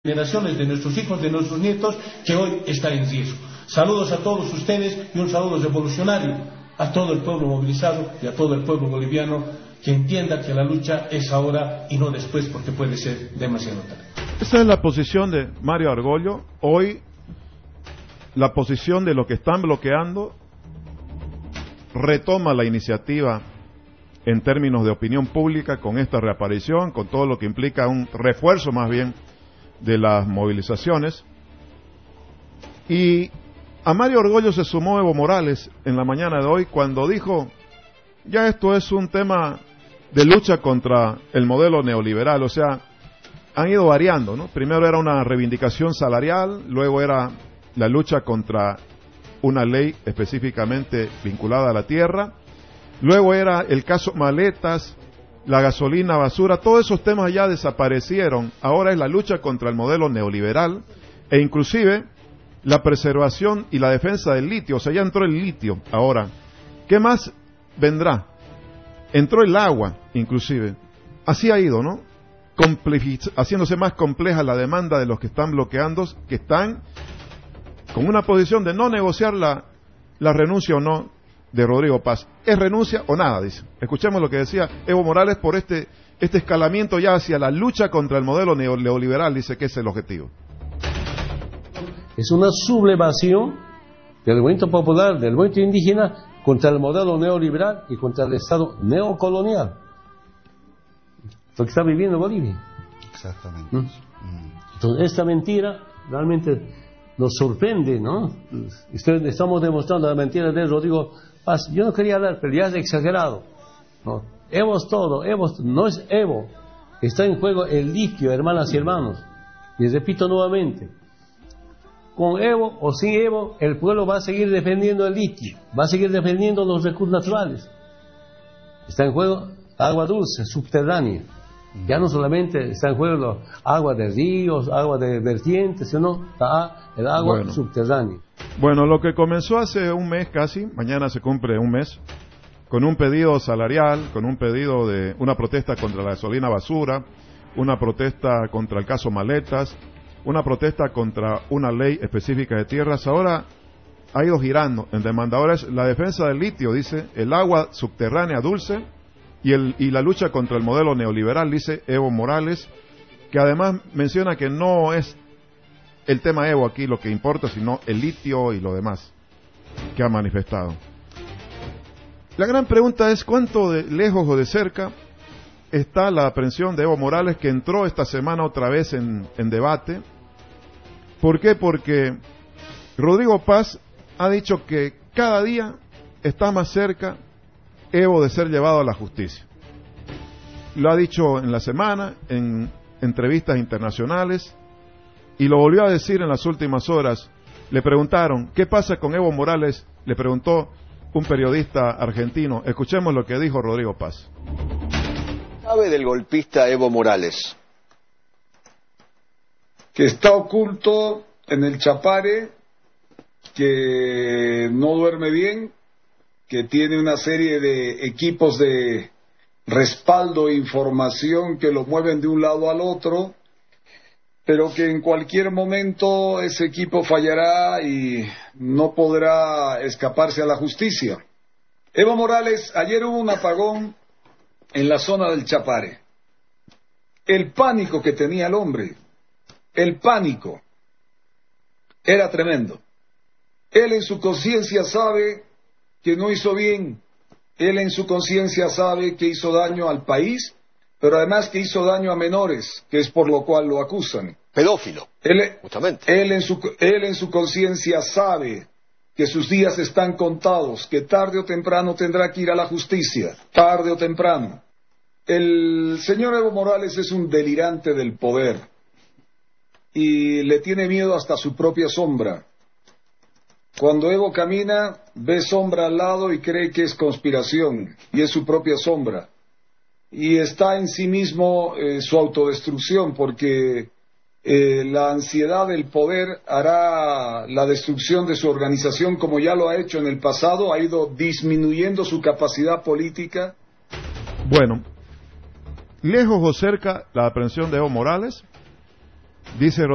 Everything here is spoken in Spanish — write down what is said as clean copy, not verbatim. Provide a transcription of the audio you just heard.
generaciones de nuestros hijos, de nuestros nietos, que hoy está en riesgo. Saludos a todos ustedes y un saludo revolucionario a todo el pueblo movilizado y a todo el pueblo boliviano que entienda que la lucha es ahora y no después, porque puede ser demasiado tarde. Esa es la posición de Mario Argollo. Hoy la posición de los que están bloqueando retoma la iniciativa en términos de opinión pública con esta reaparición, con todo lo que implica un refuerzo más bien de las movilizaciones. Y a Mario Argollo se sumó Evo Morales en la mañana de hoy cuando dijo: ya esto es un tema de lucha contra el modelo neoliberal. O sea, han ido variando, ¿no? Primero era una reivindicación salarial, luego era la lucha contra una ley específicamente vinculada a la tierra, luego era el caso maletas, la gasolina basura. Todos esos temas ya desaparecieron. Ahora es la lucha contra el modelo neoliberal e inclusive la preservación y la defensa del litio. O sea, ya entró el litio ahora. ¿Qué más vendrá? Entró el agua, inclusive. Así ha ido, ¿no? Haciéndose más compleja la demanda de los que están bloqueando, que están con una posición de no negociar la renuncia o no de Rodrigo Paz. ¿Es renuncia o nada?, dice. Escuchemos lo que decía Evo Morales por este escalamiento ya hacia la lucha contra el modelo neoliberal. Dice que es el objetivo. Es una sublevación del movimiento popular, del movimiento indígena contra el modelo neoliberal y contra el Estado neocolonial. Lo que está viviendo Bolivia. Exactamente. Entonces, esta mentira realmente nos sorprende, ¿no? Estamos demostrando la mentira de Rodrigo Paz. Yo no quería hablar, pero ya es exagerado, ¿no? Evo es todo, Evo no es Evo. Está en juego el litio, hermanas y hermanos. Y repito nuevamente, con Evo o sin Evo, el pueblo va a seguir defendiendo el litio, va a seguir defendiendo los recursos naturales. Está en juego agua dulce, subterránea. Ya no solamente está en juego agua de ríos, agua de vertientes, sino el agua subterránea. Bueno, lo que comenzó hace un mes casi, mañana se cumple un mes, con un pedido salarial, con un pedido de una protesta contra la gasolina basura, una protesta contra el caso maletas, una protesta contra una ley específica de tierras, ahora ha ido girando en demanda. Ahora es la defensa del litio, dice, el agua subterránea dulce y la lucha contra el modelo neoliberal, dice Evo Morales, que además menciona que no es el tema Evo aquí lo que importa, sino el litio y lo demás que ha manifestado. La gran pregunta es cuánto de lejos o de cerca está la aprehensión de Evo Morales, que entró esta semana otra vez en debate. ¿Por qué? Porque Rodrigo Paz ha dicho que cada día está más cerca Evo de ser llevado a la justicia. Lo ha dicho en la semana, en entrevistas internacionales, y lo volvió a decir en las últimas horas. Le preguntaron, ¿qué pasa con Evo Morales?, le preguntó un periodista argentino. Escuchemos lo que dijo Rodrigo Paz. ¿Qué sabe del golpista Evo Morales? Que está oculto en el Chapare, que no duerme bien, que tiene una serie de equipos de respaldo e información que lo mueven de un lado al otro, pero que en cualquier momento ese equipo fallará y no podrá escaparse a la justicia. Evo Morales, ayer hubo un apagón en la zona del Chapare. El pánico que tenía el hombre, el pánico, era tremendo. Él en su conciencia sabe que no hizo bien. Él en su conciencia sabe que hizo daño al país, pero además que hizo daño a menores, que es por lo cual lo acusan. Pedófilo, justamente. Él en su conciencia sabe que sus días están contados, que tarde o temprano tendrá que ir a la justicia, tarde o temprano. El señor Evo Morales es un delirante del poder y le tiene miedo hasta su propia sombra. Cuando Evo camina, ve sombra al lado y cree que es conspiración, y es su propia sombra. Y está en sí mismo su autodestrucción, porque la ansiedad del poder hará la destrucción de su organización, como ya lo ha hecho en el pasado, ha ido disminuyendo su capacidad política. Bueno, lejos o cerca la aprehensión de Evo Morales, dice